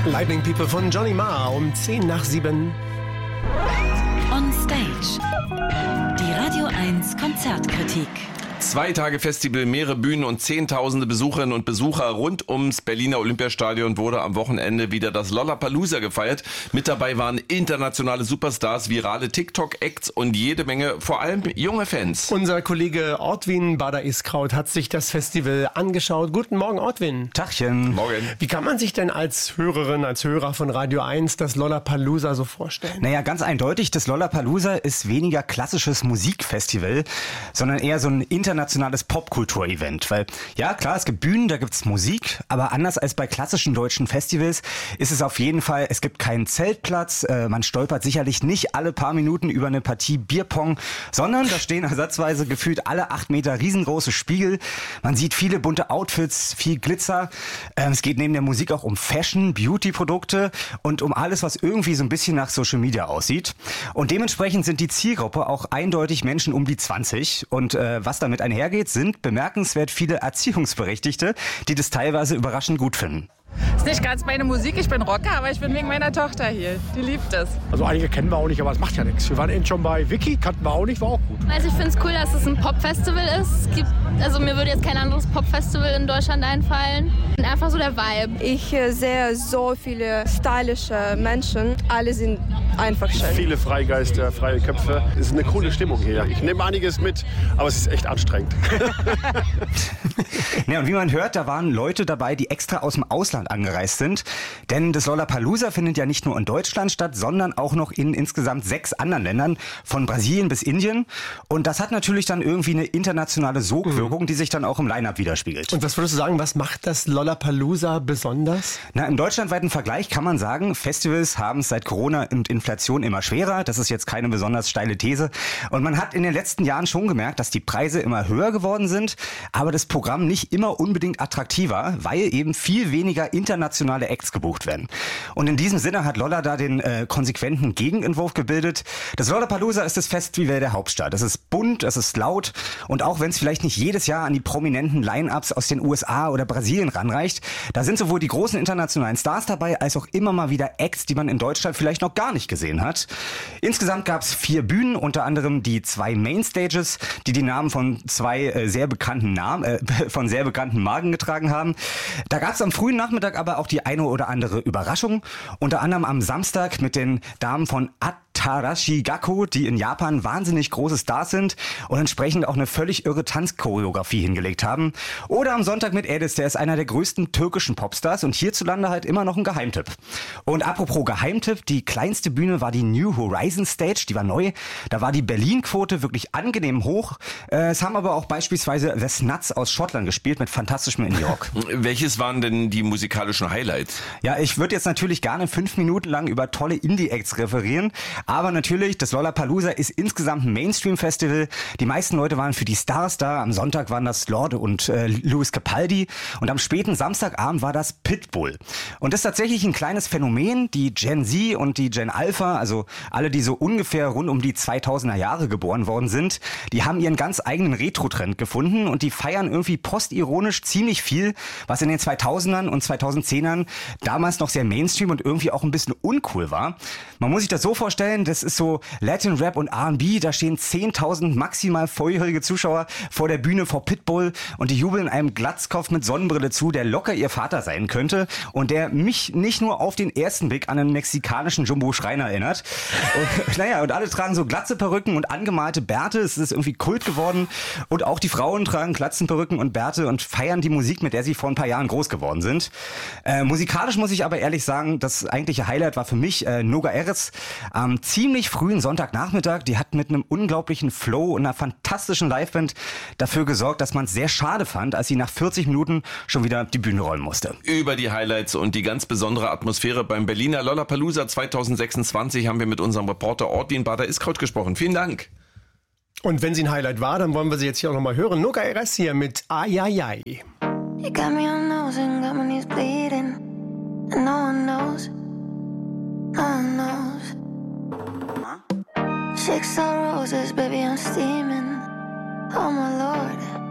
Lightning People von Johnny Marr um 7:10. On Stage. Die Radio 1 Konzertkritik. 2 Tage Festival, mehrere Bühnen und Zehntausende Besucherinnen und Besucher rund ums Berliner Olympiastadion wurde am Wochenende wieder das Lollapalooza gefeiert. Mit dabei waren internationale Superstars, virale TikTok-Acts und jede Menge, vor allem junge Fans. Unser Kollege Ortwin Bader-Iskraut hat sich das Festival angeschaut. Guten Morgen, Ortwin. Tachchen. Morgen. Wie kann man sich denn als Hörerin, als Hörer von Radio 1 das Lollapalooza so vorstellen? Naja, ganz eindeutig, das Lollapalooza ist weniger klassisches Musikfestival, sondern eher so ein internationales Popkultur-Event. Weil, ja klar, es gibt Bühnen, da gibt's Musik, aber anders als bei klassischen deutschen Festivals ist es auf jeden Fall, es gibt keinen Zeltplatz, man stolpert sicherlich nicht alle paar Minuten über eine Partie Bierpong, sondern da stehen ersatzweise gefühlt alle 8 Meter riesengroße Spiegel. Man sieht viele bunte Outfits, viel Glitzer. Es geht neben der Musik auch um Fashion, Beauty-Produkte und um alles, was irgendwie so ein bisschen nach Social Media aussieht. Und dementsprechend sind die Zielgruppe auch eindeutig Menschen um die 20. Und was damit einhergeht, sind bemerkenswert viele Erziehungsberechtigte, die das teilweise überraschend gut finden. Ist nicht ganz meine Musik, ich bin Rocker, aber ich bin wegen meiner Tochter hier. Die liebt es. Also einige kennen wir auch nicht, aber es macht ja nichts. Wir waren eben schon bei Vicky, kannten wir auch nicht, war auch gut. Also ich finde es cool, dass es ein Popfestival ist. Mir würde jetzt kein anderes Popfestival in Deutschland einfallen. Und einfach so der Vibe. Ich sehe so viele stylische Menschen. Alle sind einfach schön. Viele Freigeister, freie Köpfe. Es ist eine coole Stimmung hier. Ich nehme einiges mit, aber es ist echt anstrengend. Ja, und wie man hört, da waren Leute dabei, die extra aus dem Ausland angereist sind. Denn das Lollapalooza findet ja nicht nur in Deutschland statt, sondern auch noch in insgesamt 6 anderen Ländern, von Brasilien bis Indien. Und das hat natürlich dann irgendwie eine internationale Sogwirkung, die sich dann auch im Line-Up widerspiegelt. Und was würdest du sagen, was macht das Lollapalooza besonders? Na, im deutschlandweiten Vergleich kann man sagen, Festivals haben es seit Corona und Inflation immer schwerer. Das ist jetzt keine besonders steile These. Und man hat in den letzten Jahren schon gemerkt, dass die Preise immer höher geworden sind, aber das Programm nicht immer unbedingt attraktiver, weil eben viel weniger internationale Acts gebucht werden. Und in diesem Sinne hat Lolla da den konsequenten Gegenentwurf gebildet. Das Lollapalooza ist das Festival der Hauptstadt. Es ist bunt, es ist laut und auch wenn es vielleicht nicht jedes Jahr an die prominenten Line-Ups aus den USA oder Brasilien ranreicht, da sind sowohl die großen internationalen Stars dabei, als auch immer mal wieder Acts, die man in Deutschland vielleicht noch gar nicht gesehen hat. Insgesamt gab es 4 Bühnen, unter anderem die 2 Mainstages, die Namen von 2 sehr bekannten Marken getragen haben. Da gab es am frühen Nachmittag aber auch die eine oder andere Überraschung. Unter anderem am Samstag mit den Damen von Tarashi Gakko, die in Japan wahnsinnig große Stars sind und entsprechend auch eine völlig irre Tanzchoreografie hingelegt haben. Oder am Sonntag mit Edis, der ist einer der größten türkischen Popstars und hierzulande halt immer noch ein Geheimtipp. Und apropos Geheimtipp, die kleinste Bühne war die New Horizon Stage, die war neu. Da war die Berlin-Quote wirklich angenehm hoch. Es haben aber auch beispielsweise The Snuts aus Schottland gespielt mit fantastischem Indie-Rock. Welches waren denn die musikalischen Highlights? Ja, ich würde jetzt natürlich gerne 5 Minuten lang über tolle Indie-Acts referieren. Aber natürlich, das Lollapalooza ist insgesamt ein Mainstream-Festival. Die meisten Leute waren für die Stars da. Am Sonntag waren das Lorde und Louis Capaldi. Und am späten Samstagabend war das Pitbull. Und das ist tatsächlich ein kleines Phänomen. Die Gen Z und die Gen Alpha, also alle, die so ungefähr rund um die 2000er Jahre geboren worden sind, die haben ihren ganz eigenen Retro-Trend gefunden und die feiern irgendwie postironisch ziemlich viel, was in den 2000ern und 2010ern damals noch sehr Mainstream und irgendwie auch ein bisschen uncool war. Man muss sich das so vorstellen, das ist so Latin Rap und R&B, da stehen 10.000 maximal volljährige Zuschauer vor der Bühne vor Pitbull und die jubeln einem Glatzkopf mit Sonnenbrille zu, der locker ihr Vater sein könnte und der mich nicht nur auf den ersten Blick an einen mexikanischen Jumbo Schreiner erinnert. Und alle tragen so glatze Perücken und angemalte Bärte, es ist irgendwie Kult geworden und auch die Frauen tragen Glatzenperücken und Bärte und feiern die Musik, mit der sie vor ein paar Jahren groß geworden sind. Musikalisch muss ich aber ehrlich sagen, das eigentliche Highlight war für mich Noga Erez am ziemlich frühen Sonntagnachmittag. Die hat mit einem unglaublichen Flow und einer fantastischen Liveband dafür gesorgt, dass man es sehr schade fand, als sie nach 40 Minuten schon wieder die Bühne räumen musste. Über die Highlights und die ganz besondere Atmosphäre beim Berliner Lollapalooza 2026 haben wir mit unserem Reporter Ortwin Bader-Iskraut gesprochen. Vielen Dank. Und wenn sie ein Highlight war, dann wollen wir sie jetzt hier auch nochmal hören. Noga Erez hier mit Ayayay. You got me on nose and got my knees bleeding, and no one knows, no one knows. Chicks are roses, baby, I'm steaming. Oh my lord.